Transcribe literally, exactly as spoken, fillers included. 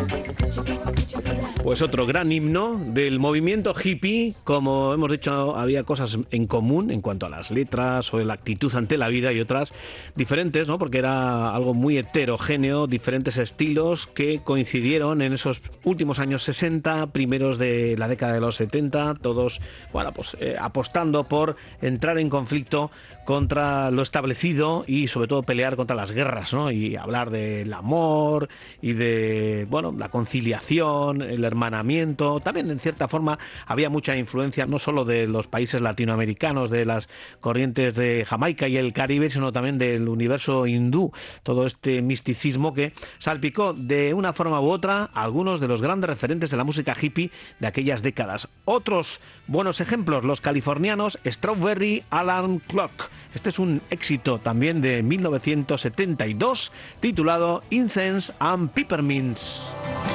Pues otro gran himno del movimiento hippie. Como hemos dicho, había cosas en común en cuanto a las letras o la actitud ante la vida y otras diferentes, ¿no? Porque era algo muy heterogéneo, diferentes estilos que coincidieron en esos últimos años sesenta, primeros de la década de los setenta, todos, bueno, pues eh, apostando por entrar en conflicto contra lo establecido y sobre todo pelear contra las guerras, ¿no? Y hablar del amor y de, bueno, la conciliación, el hermanamiento. También en cierta forma había mucha influencia no solo de los países latinoamericanos, de las corrientes de Jamaica y el Caribe, sino también del universo hindú. Todo este misticismo que salpicó de una forma u otra a algunos de los grandes referentes de la música hippie de aquellas décadas. Otros buenos ejemplos, los californianos Strawberry Alarm Clock. Este es un éxito también de mil novecientos setenta y dos titulado Incense and Peppermints.